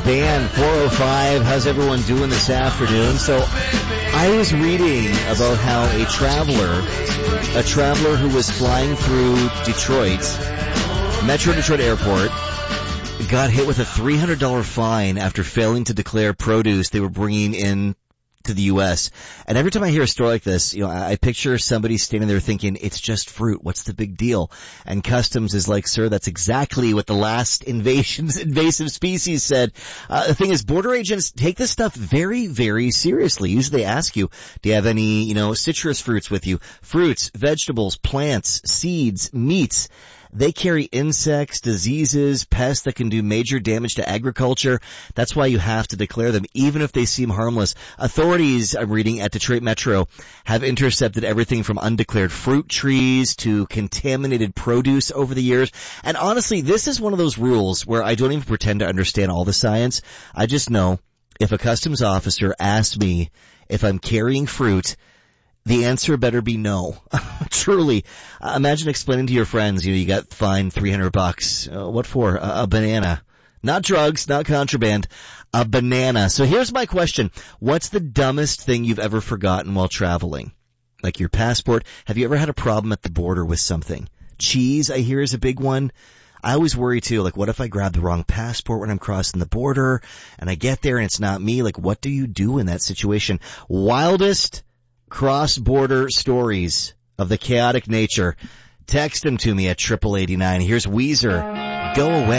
Dan, 405. How's everyone doing this afternoon? So I was reading about how a traveler who was flying through Detroit, Metro Detroit Airport, got hit with a $300 fine after failing to declare produce they were bringing in to the U.S. And every time I hear a story like this, I picture somebody standing there thinking, it's just fruit. What's the big deal? And Customs is like, sir, that's exactly what the last invasive species said. The thing is, border agents take this stuff very, very seriously. Usually they ask you, do you have any, citrus fruits with you? Fruits, vegetables, plants, seeds, meats. They carry insects, diseases, pests that can do major damage to agriculture. That's why you have to declare them, even if they seem harmless. Authorities, I'm reading, at Detroit Metro have intercepted everything from undeclared fruit trees to contaminated produce over the years. And honestly, this is one of those rules where I don't even pretend to understand all the science. I just know if a customs officer asks me if I'm carrying fruit, the answer better be no. Truly. Imagine explaining to your friends, you got fined $300. What for? A banana. Not drugs, not contraband. A banana. So here's my question. What's the dumbest thing you've ever forgotten while traveling? Like your passport. Have you ever had a problem at the border with something? Cheese, I hear, is a big one. I always worry too, what if I grab the wrong passport when I'm crossing the border and I get there and it's not me? What do you do in that situation? Wildest cross-border stories of the chaotic nature. Text them to me at 8889. Here's Weezer. Go away.